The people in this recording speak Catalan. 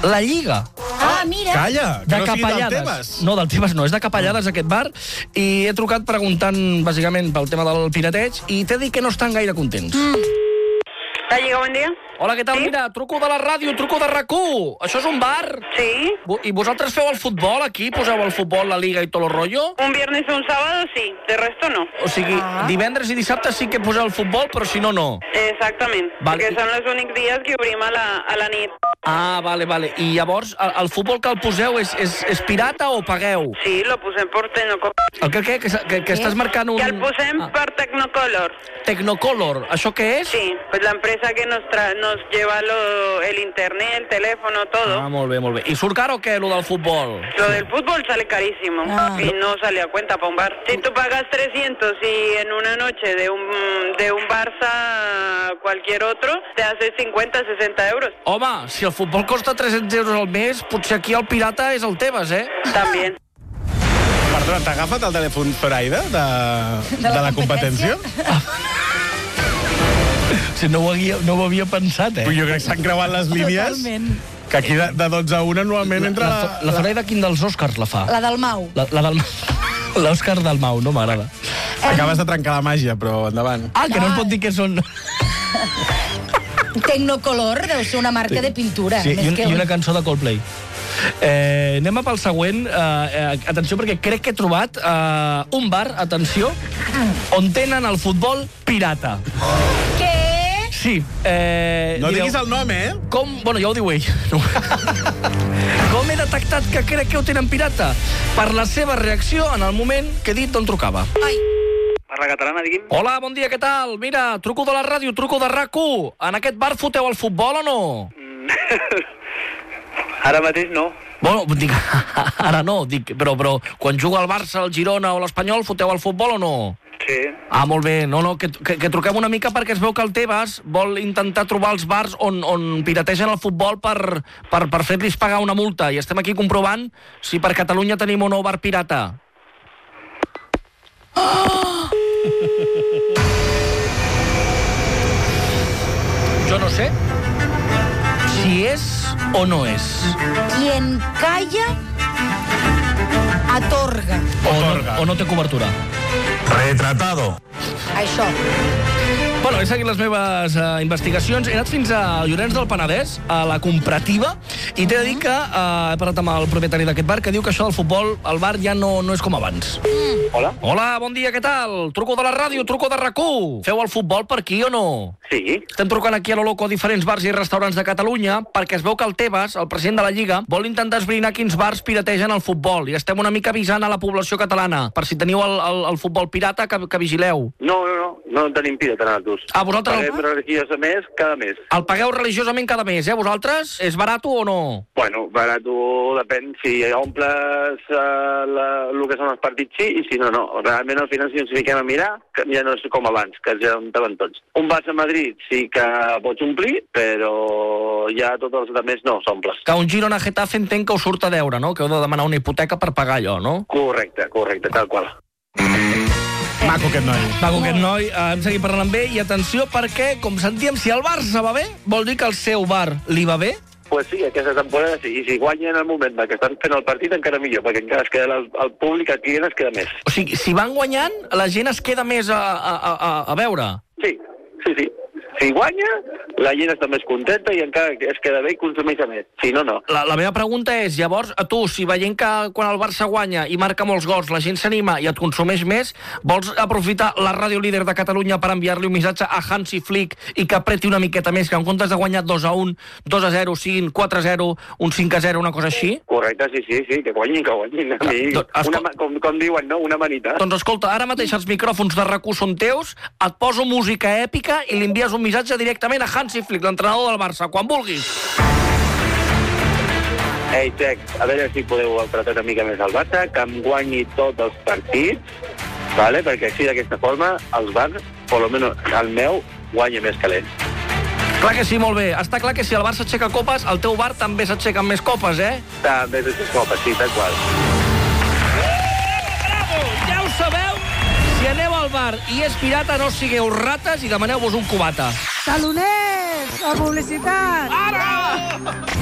La Lliga. Ah, mira. Calla, que De no sigui del capellades. Tebas. No, del Tebas no, és de capellades aquest bar. I he trucat preguntant, bàsicament, pel tema del pirateig i t'he dit que no estan gaire contents. La Lliga, bon dia. Hola, què tal? Sí? Mira, truco de la ràdio, truco de RAC1. Això és un bar? Sí. I vosaltres feu el futbol aquí? Poseu el futbol, la Liga i tot el rollo? Un viernes o un sábado, sí. De resto, no. O sigui, divendres i dissabte sí que poseu el futbol, però si no, no. Exactament. Vale. Perquè són els únics dies que obrim a la nit. Ah, vale. I llavors, el futbol que el poseu és pirata o pagueu? Sí, lo posem per Tecnocolor. El què? Que estàs marcant un... Que el posem per Tecnocolor. Tecnocolor, ¿això qué es? Sí, pues la empresa que nos lleva el internet, el teléfono, todo. Ah, molt bé. I surt caro o què, lo del futbol? Lo del fútbol sale carísimo y no sale a cuenta para un bar. Si tú pagas 300 y en una noche de un Barça a cualquier otro, te haces 50, 60 euros. Home, si el futbol costa 300 euros al mes, potser aquí el pirata és el Tebas, eh? También. Perdona, t'ha agafat el telèfon Zoraida de la competència? Si no ho havia pensat, eh? Jo crec que s'han creuat les línies. Totalment. Que aquí de 12 a 1 normalment entra La Zoraida quin dels Oscars la fa? La del Mau. La del... L'Òscar del Mau, no m'agrada. Acabes de trencar la màgia, però endavant. Ah, que no es pot dir que són... Tecnocolor deu ser una marca de pintura. Sí, més que i una cançó de Coldplay. Anem pel següent. Atenció, perquè crec que he trobat un bar, atenció, on tenen el futbol pirata. Què? Sí. No diguis el nom, eh? Com? Bueno, ja ho diu ell. Com he detectat que crec que ho tenen pirata? Per la seva reacció en el moment que he dit d'on trucava. Ai. Parla catalana, digui'm. Hola, bon dia, què tal? Mira, truco de la ràdio, truco de RAC1. En aquest bar foteu el futbol o no? Ara mateix no. Bueno, dic, ara no, dic, però quan juga el Barça, el Girona o l'Espanyol, foteu el futbol o no? Sí. Ah, molt bé. No, que truquem una mica perquè es veu que el Tebas vol intentar trobar els bars on pirategen el futbol per fer-los pagar una multa. I estem aquí comprovant si per Catalunya tenim o no bar pirata. Oh! Jo no sé si és o no és. Quien calla, atorga. O no té cobertura. Retratado. Això. Bueno, he seguit les meves investigacions. He anat fins a Llorenç del Penedès, a la Comprativa, i t'he de dir que he parlat amb el propietari d'aquest bar, que diu que això del futbol, el bar ja no és com abans. Hola. Hola, bon dia, què tal? Truco de la ràdio, truco de RAC1. Feu el futbol per aquí o no? Sí. Estem trucant aquí a lo loco a diferents bars i restaurants de Catalunya perquè es veu que el Tebas, el president de la Lliga, vol intentar esbrinar quins bars pirategen el futbol i estem una mica avisant a la població catalana per si teniu el futbol pirata que vigileu. No tenim pirata nosaltres. Ah, vosaltres Paguem religiosament cada mes. el pagueu religiosament cada mes, eh, vosaltres? És barat o no? Bueno, barat depèn. Si omples el que són els partits, sí, i si no, no. Realment al final si ens fiquem a mirar, que ja no és com abans, que ja untaven tots. Un Barça a Madrid sí que pots omplir, però ja tots els altres no s'omples. Que un Girona Getafe entenc que us surt a deure, no? Que heu de demanar una hipoteca per pagar allò, no? Correcte, tal qual. Maco aquest noi. Pago aquest noi, hem seguit parlant amb ell i atenció perquè, com sentíem, si el Barça va bé, vol dir que el seu bar li va bé? Pues sí, aquesta temporada sí. I si guanyen el moment que estan fent el partit, encara millor, perquè encara es queda el públic, el client es queda més. O sigui, si van guanyant, la gent es queda més a veure. Sí. Si guanya, la gent està més contenta i encara es queda bé i consumeix més. Si no, no. La meva pregunta és, llavors, a tu, si veient que quan el Barça guanya i marca molts gols, la gent s'anima i et consumeix més, vols aprofitar la ràdio líder de Catalunya per enviar-li un missatge a Hansi Flick i que apreti una miqueta més, que en comptes de guanyar 2-1, 2-0, siguin 4-0, un 5-0, una cosa així? Correcte, sí, que guanyin. A mi, com diuen, no? Una manita. Doncs escolta, ara mateix els micròfons de RAC1 són teus, et poso música èpica i li envies un missatge directament a Hansi Flick, l'entrenador del Barça, quan vulguis. Ei, Tec, a veure si podeu apretar una mica més el Barça, que em guanyi tots els partits, vale? Perquè així d'aquesta forma els bars, per almenys el meu, guanya més calent. Clar que sí, molt bé. Està clar que si el Barça aixeca copes, el teu bar també s'aixequen més copes, eh? També és copes, sí, tal qual. Bravo! Ja ho sabeu? Si aneu al bar i és pirata, no sigueu rates i demaneu-vos un cubata. Taloners! A publicitat! Ara!